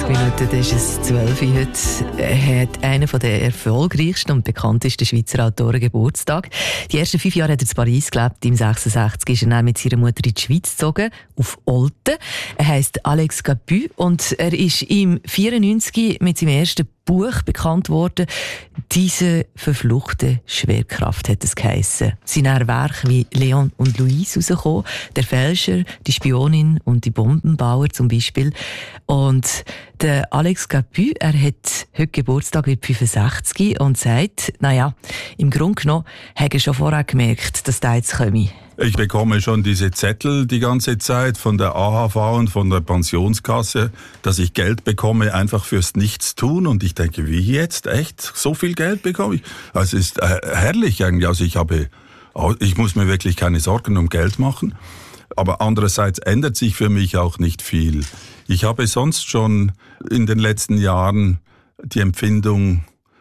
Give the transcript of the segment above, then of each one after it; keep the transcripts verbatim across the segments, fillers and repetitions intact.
zwanzig Minuten, das ist es zwölf Uhr heute, hat einer der erfolgreichsten und bekanntesten Schweizer Autoren Geburtstag. Die ersten fünf Jahre hat er in Paris gelebt. Im sechsundsechzig ist er dann mit seiner Mutter in die Schweiz gezogen, auf Olten. Er heisst Alex Capu und er ist im vierundneunzig mit seinem ersten Buch bekannt worden. «Diese verfluchte Schwerkraft» hat es geheissen. Seine Werke wie «Leon und Louise» rausgekommen, «Der Fälscher», «Die Spionin» und «Die Bombenbauer» zum Beispiel. Und der Alex Capu, er hat heute Geburtstag, wird fünfundsechzig und sagt, naja, im Grunde genommen hat er schon vorher gemerkt, dass der jetzt komme. Ich bekomme schon diese Zettel die ganze Zeit von der A H V und von der Pensionskasse, dass ich Geld bekomme einfach fürs Nichtstun. Und ich denke, wie jetzt? Echt? So viel Geld bekomme ich? Also es ist äh, herrlich eigentlich. Also ich habe, ich muss mir wirklich keine Sorgen um Geld machen. Aber andererseits ändert sich für mich auch nicht viel. Ich habe sonst schon in den letzten Jahren die Empfindung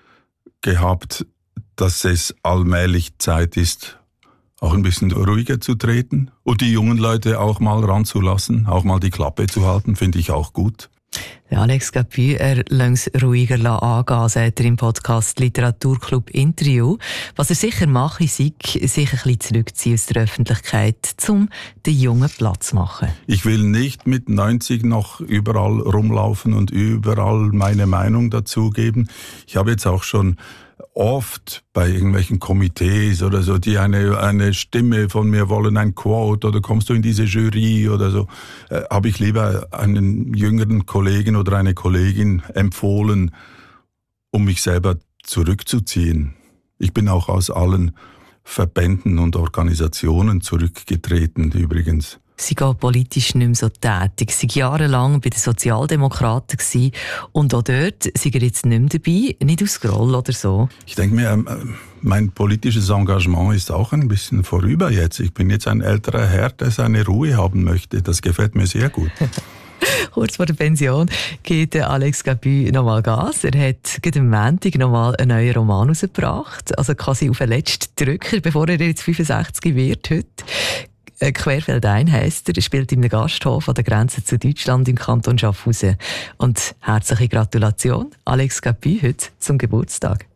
gehabt, dass es allmählich Zeit ist, auch ein bisschen ruhiger zu treten und die jungen Leute auch mal ranzulassen, auch mal die Klappe zu halten, finde ich auch gut. Der Alex Capu, er lässt es ruhiger angehen, sagt er im Podcast Literaturclub Interview. Was er sicher mache, sei, sich ein bisschen zurückziehen aus der Öffentlichkeit, um den Jungen Platz zu machen. Ich will nicht mit neunzig noch überall rumlaufen und überall meine Meinung dazugeben. Ich habe jetzt auch schon oft bei irgendwelchen Komitees oder so, die eine eine Stimme von mir wollen, ein Quote oder kommst du in diese Jury oder so, äh, habe ich lieber einen jüngeren Kollegen oder eine Kollegin empfohlen, um mich selber zurückzuziehen. Ich bin auch aus allen Verbänden und Organisationen zurückgetreten übrigens. Sie war politisch nicht mehr so tätig. Sie war jahrelang bei den Sozialdemokraten gewesen. Und auch dort sind er jetzt nicht mehr dabei, nicht aus Groll oder so. Ich denke mir, mein politisches Engagement ist auch ein bisschen vorüber jetzt. Ich bin jetzt ein älterer Herr, der seine Ruhe haben möchte. Das gefällt mir sehr gut. Kurz vor der Pension geht Alex Capu nochmal Gas. Er hat gerade am Montag nochmal einen neuen Roman rausgebracht. Also quasi auf den letzten Drücker, bevor er jetzt fünfundsechzig wird heute. Querfeldein heisst er, er spielt in einem Gasthof an der Grenze zu Deutschland im Kanton Schaffhausen. Und herzliche Gratulation, Alex Capu, heute zum Geburtstag.